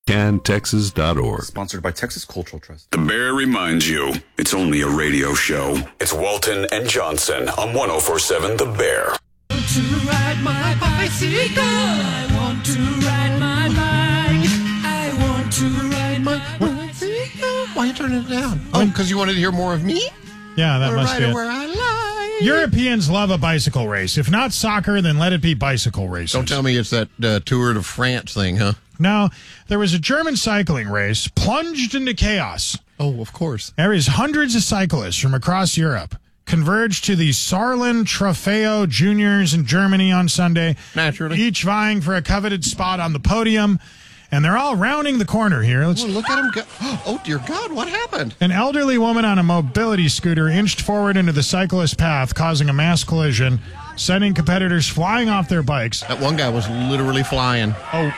CanTexas.org. Sponsored by Texas Cultural Trust. The Bear reminds you, it's only a radio show. It's Walton and Johnson on 104.7 The Bear. I want to ride my bicycle. I want to ride my bike. I want to ride my bicycle. Why are you turning it down? Oh, because you wanted to hear more of me? Yeah, that must be it. Where I lie. Europeans love a bicycle race. If not soccer, then let it be bicycle races. Don't tell me it's that Tour de France thing, huh? No, there was a German cycling race plunged into chaos. Oh, of course. There is hundreds of cyclists from across Europe converged to the Saarland Trofeo Juniors in Germany on Sunday. Naturally. Each vying for a coveted spot on the podium. And they're all rounding the corner here. Oh, look at him go. Oh, dear God, what happened? An elderly woman on a mobility scooter inched forward into the cyclist path, causing a mass collision, sending competitors flying off their bikes. That one guy was literally flying. Oh,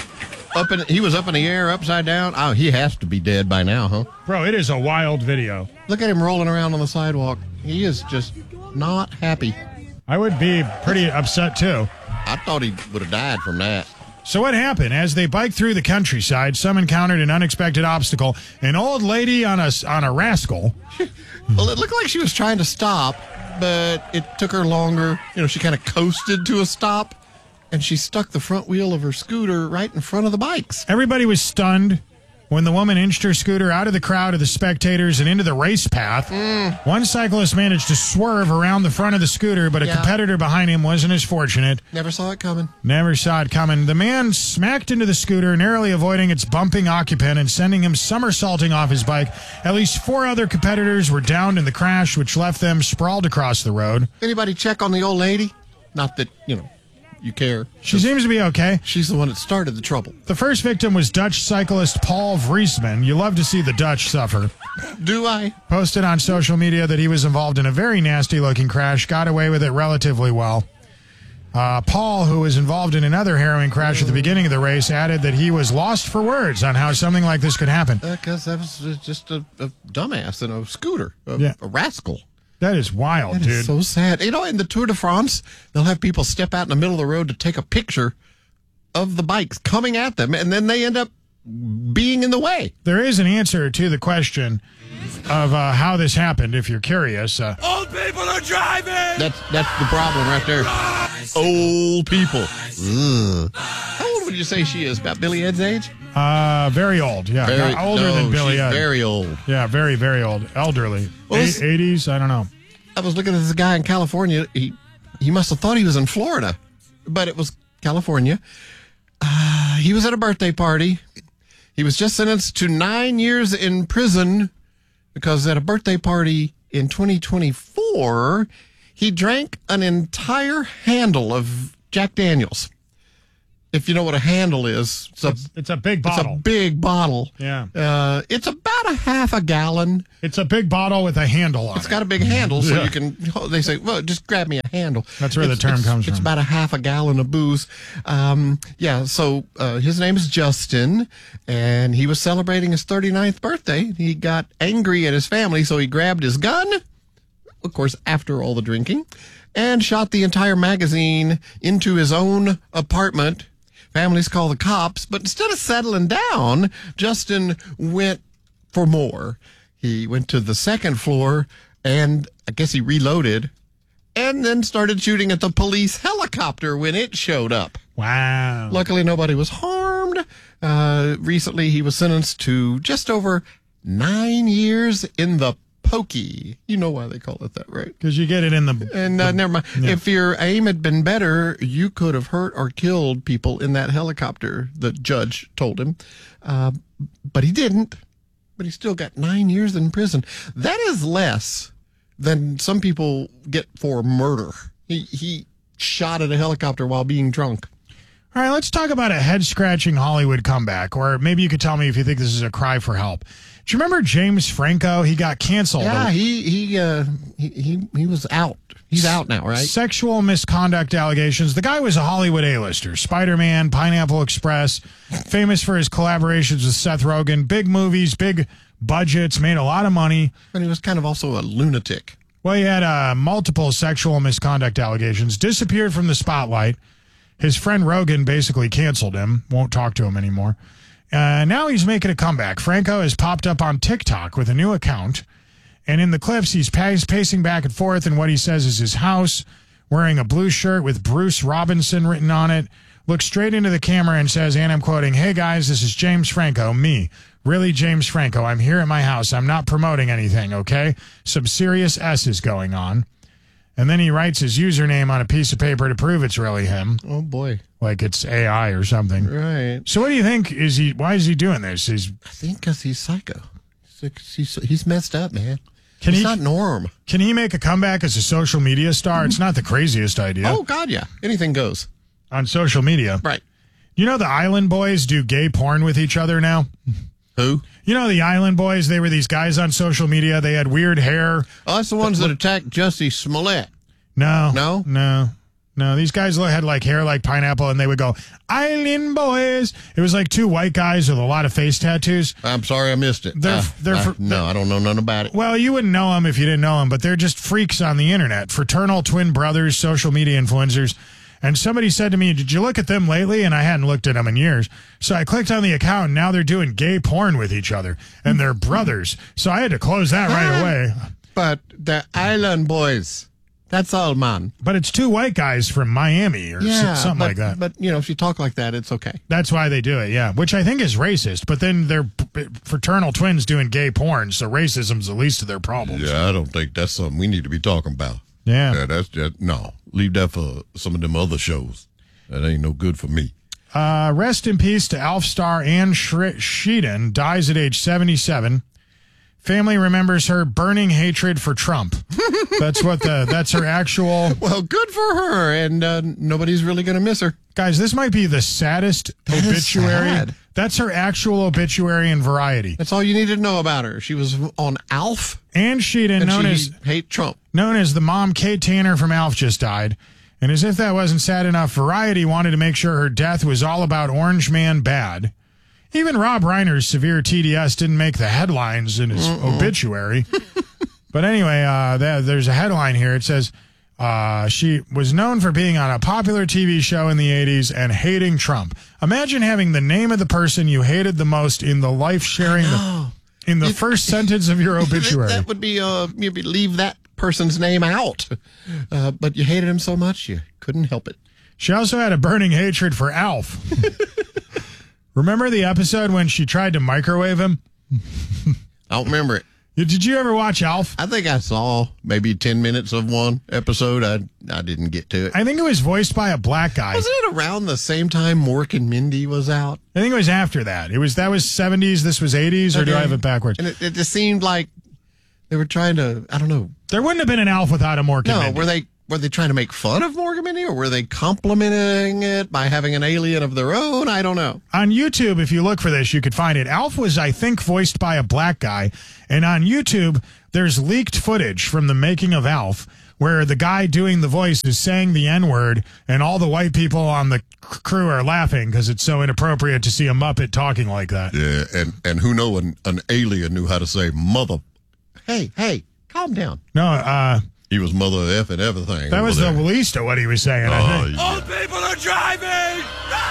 He was up in the air, upside down. Oh, he has to be dead by now, huh? bro, it is a wild video. Look at him rolling around on the sidewalk. He is just not happy. I would be pretty upset, too. I thought he would have died from that. So what happened? As they biked through the countryside, some encountered an unexpected obstacle. An old lady on a rascal. Well, it looked like she was trying to stop, but it took her longer. You know, she kind of coasted to a stop, and she stuck the front wheel of her scooter right in front of the bikes. Everybody was stunned when the woman inched her scooter out of the crowd of the spectators and into the race path. One cyclist managed to swerve around the front of the scooter, but a competitor behind him wasn't as fortunate. Never saw it coming. Never saw it coming. The man smacked into the scooter, narrowly avoiding its bumping occupant and sending him somersaulting off his bike. At least 4 other competitors were downed in the crash, which left them sprawled across the road. Anybody check on the old lady? Not that, you care. She seems to be okay. She's the one that started the trouble. The first victim was Dutch cyclist Paul Vriesman. You love to see the Dutch suffer. Do I? Posted on social media that he was involved in a very nasty-looking crash, got away with it relatively well. Paul, who was involved in another harrowing crash at the beginning of the race, added that he was lost for words on how something like this could happen. Because that was just a dumbass in a scooter, a rascal. That is wild, That dude. is so sad. In the Tour de France, they'll have people step out in the middle of the road to take a picture of the bikes coming at them, and then they end up being in the way. There is an answer to the question of how this happened, if you're curious. Old people are driving. That's the problem right there. Old people. Ugh. How old would you say she is? About Billy Ed's age? Very old, yeah. Older than Billy Ed. Very old. Yeah, very, very old. Elderly. Well, 80s? I don't know. I was looking at this guy in California. He must have thought he was in Florida, but it was California. He was at a birthday party. He was just sentenced to 9 years in prison because at a birthday party in 2024, he drank an entire handle of Jack Daniels. If you know what a handle is, it's a big bottle. It's a big bottle. Yeah. It's about a half a gallon. It's a big bottle with a handle on it. It's got a big handle, so you can. They say, "Well, just grab me a handle." That's where the term comes from. It's about a half a gallon of booze. So his name is Justin, and he was celebrating his 39th birthday. He got angry at his family, so he grabbed his gun. Of course, after all the drinking, and shot the entire magazine into his own apartment. Families call the cops, but instead of settling down, Justin went for more. He went to the second floor, and I guess he reloaded, and then started shooting at the police helicopter when it showed up. Wow. Luckily, nobody was harmed. Recently, he was sentenced to just over 9 years in the pokey. You know why they call it that, right? Because you get it in the... And never mind. Yeah. If your aim had been better, you could have hurt or killed people in that helicopter, the judge told him. But he didn't. But he still got 9 years in prison. That is less than some people get for murder. He shot at a helicopter while being drunk. All right, let's talk about a head-scratching Hollywood comeback, or maybe you could tell me if you think this is a cry for help. Do you remember James Franco? He got canceled. Yeah, he was out. He's out now, right? Sexual misconduct allegations. The guy was a Hollywood A-lister. Spider-Man, Pineapple Express, famous for his collaborations with Seth Rogen. Big movies, big budgets, made a lot of money. And he was kind of also a lunatic. Well, he had multiple sexual misconduct allegations. Disappeared from the spotlight. His friend Rogan basically canceled him. Won't talk to him anymore. Now he's making a comeback. Franco has popped up on TikTok with a new account. And in the clips, he's pacing back and forth in what he says is his house, wearing a blue shirt with Bruce Robinson written on it, looks straight into the camera and says, and I'm quoting, "Hey guys, this is James Franco, me. Really, James Franco. I'm here at my house. I'm not promoting anything, okay? Some serious S's going on." And then he writes his username on a piece of paper to prove it's really him. Oh, boy. Like it's AI or something. Right. So what do you think? Why is he doing this? I think because he's psycho. He's messed up, man. He's not norm. Can he make a comeback as a social media star? It's not the craziest idea. Oh, God, yeah. Anything goes. On social media. Right. You know the Island Boys do gay porn with each other now? Who? You know the Island Boys? They were these guys on social media. They had weird hair. Oh, that's the ones that attacked Jussie Smollett. No, these guys had like hair like pineapple, and they would go, "Island Boys." It was like two white guys with a lot of face tattoos. I'm sorry I missed it. I don't know nothing about it. Well, you wouldn't know them if you didn't know them, but they're just freaks on the internet, fraternal twin brothers, social media influencers. And somebody said to me, "Did you look at them lately?" And I hadn't looked at them in years. So I clicked on the account, and now they're doing gay porn with each other, and they're brothers. So I had to close that right away. But the Island Boys, that's all, man. But it's two white guys from Miami or something like that. But, if you talk like that, it's okay. That's why they do it, yeah. Which I think is racist. But then they're fraternal twins doing gay porn, so racism's the least of their problems. Yeah, I don't think that's something we need to be talking about. Yeah. That's just, no. Leave that for some of them other shows. That ain't no good for me. Rest in peace to Alf star Anne Sheehan, dies at age 77. Family remembers her burning hatred for Trump. That's her actual. Well, good for her, and nobody's really going to miss her. Guys, this might be the saddest obituary. Sad. That's her actual obituary in Variety. That's all you need to know about her. She was on Alf. Anne Sheehan, hate Trump. Known as the mom, Kate Tanner from Alf, just died. And as if that wasn't sad enough, Variety wanted to make sure her death was all about Orange Man bad. Even Rob Reiner's severe TDS didn't make the headlines in his obituary. But anyway, there's a headline here. It says, she was known for being on a popular TV show in the 80s and hating Trump. Imagine having the name of the person you hated the most in the life sharing in the first sentence of your obituary. That would be, maybe leave that person's name out. But you hated him so much, you couldn't help it. She also had a burning hatred for Alf. Remember the episode when she tried to microwave him? I don't remember it. Did you ever watch Alf? I think I saw maybe 10 minutes of one episode. I didn't get to it. I think it was voiced by a black guy. Wasn't it around the same time Mork and Mindy was out? I think it was after that. That was 70s, this was 80s, or do I have it backwards? And it just seemed like they were trying to, I don't know. There wouldn't have been an Alf without a Mork and Mindy. Were they trying to make fun of Mork and Mindy, or were they complimenting it by having an alien of their own? I don't know. On YouTube, if you look for this, you could find it. Alf was, I think, voiced by a black guy. And on YouTube, there's leaked footage from the making of Alf where the guy doing the voice is saying the N-word, and all the white people on the crew are laughing because it's so inappropriate to see a Muppet talking like that. Yeah, and who know an alien knew how to say mother. Hey, calm down. No, he was mother F and everything. That was the least of what he was saying, I think. All people are driving!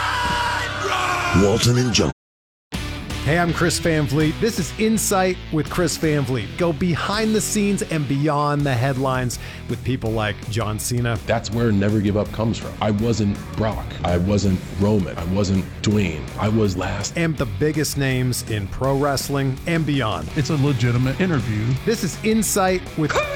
Run! Walton and John. Hey, I'm Chris Van Vliet. This is Insight with Chris Van Vliet. Go behind the scenes and beyond the headlines with people like John Cena. That's where Never Give Up comes from. I wasn't Brock. I wasn't Roman. I wasn't Dwayne. I was last. And the biggest names in pro wrestling and beyond. It's a legitimate interview. This is Insight with Chris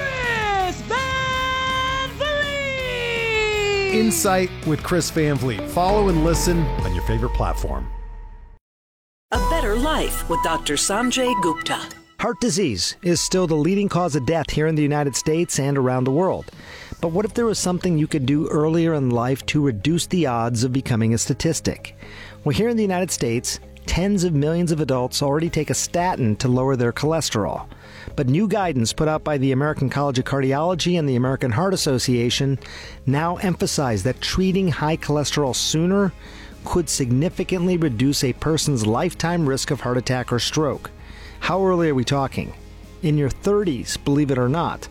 Van Vliet! Insight with Chris Van Vliet. Follow and listen on your favorite platform. A better life with Dr. Sanjay Gupta. Heart disease is still the leading cause of death here in the United States and around the world. But what if there was something you could do earlier in life to reduce the odds of becoming a statistic? Well, here in the United States, tens of millions of adults already take a statin to lower their cholesterol. But new guidance put out by the American College of Cardiology and the American Heart Association now emphasize that treating high cholesterol sooner could significantly reduce a person's lifetime risk of heart attack or stroke. How early are we talking? In your 30s, believe it or not.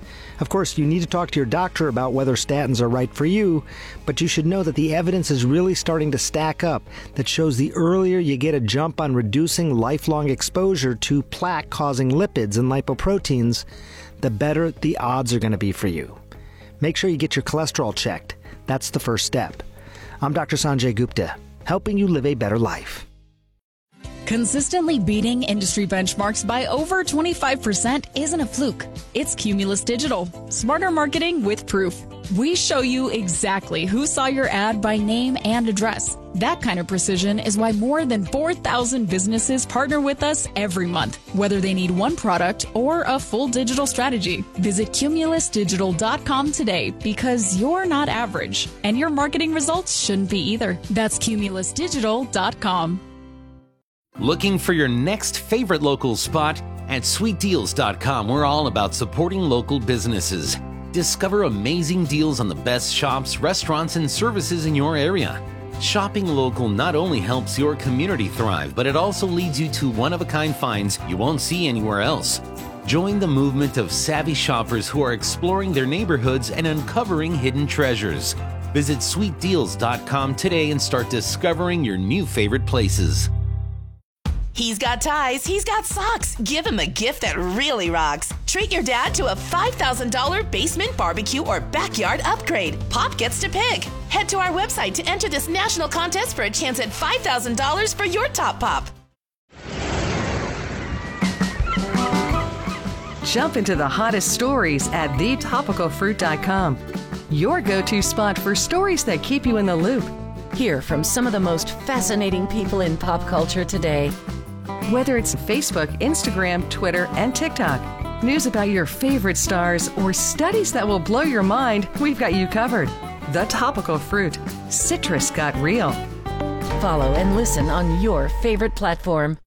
Of course, you need to talk to your doctor about whether statins are right for you, but you should know that the evidence is really starting to stack up that shows the earlier you get a jump on reducing lifelong exposure to plaque-causing lipids and lipoproteins, the better the odds are going to be for you. Make sure you get your cholesterol checked. That's the first step. I'm Dr. Sanjay Gupta, helping you live a better life. Consistently beating industry benchmarks by over 25% isn't a fluke. It's Cumulus Digital. Smarter marketing with proof. We show you exactly who saw your ad by name and address. That kind of precision is why more than 4,000 businesses partner with us every month, whether they need one product or a full digital strategy. Visit cumulusdigital.com today because you're not average, and your marketing results shouldn't be either. That's cumulusdigital.com. Looking for your next favorite local spot? At sweetdeals.com, we're all about supporting local businesses. Discover amazing deals on the best shops, restaurants, and services in your area. Shopping local not only helps your community thrive, but it also leads you to one-of-a-kind finds you won't see anywhere else. Join the movement of savvy shoppers who are exploring their neighborhoods and uncovering hidden treasures. Visit sweetdeals.com today and start discovering your new favorite places. He's got ties, he's got socks. Give him a gift that really rocks. Treat your dad to a $5,000 basement barbecue or backyard upgrade. Pop gets to pick. Head to our website to enter this national contest for a chance at $5,000 for your top pop. Jump into the hottest stories at thetopicalfruit.com. Your go-to spot for stories that keep you in the loop. Hear from some of the most fascinating people in pop culture today. Whether it's Facebook, Instagram, Twitter, and TikTok, news about your favorite stars, or studies that will blow your mind, we've got you covered. The Topical Fruit. Citrus got real. Follow and listen on your favorite platform.